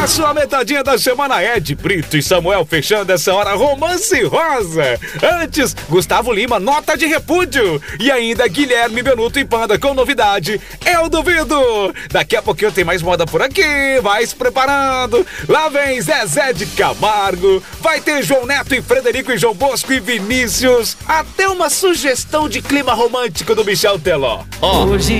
sua metadinha da semana, Ed Brito e Samuel fechando essa hora Romance Rosa. Antes, Gustavo Lima, Nota de Repúdio. E ainda Guilherme Benuto e Panda com novidade, Eu Duvido. Daqui a pouquinho tem mais moda por aqui, vai se preparando. Lá vem Zezé de Camargo, vai ter João Neto e Frederico e João Bosco e Vinícius. Até uma sugestão de clima romântico do Michel Teló. Ó.